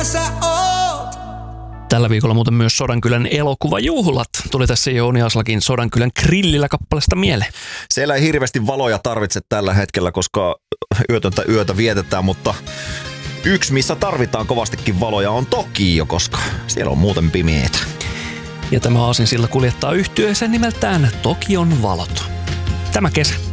sä oot. Tällä viikolla muuten myös Sodankylän elokuvajuhlat. Tuli tässä Jouni Aslakin Sodankylän grillillä kappaleesta mieleen. Siellä ei hirveästi valoja tarvitse tällä hetkellä, koska yötöntä yötä vietetään, mutta yksi, missä tarvitaan kovastikin valoja, on Tokio, koska siellä on muuten pimeätä. Ja tämä aasinsilta kuljettaa yhtyeeseen nimeltään Tokion valot. Tämä kesä.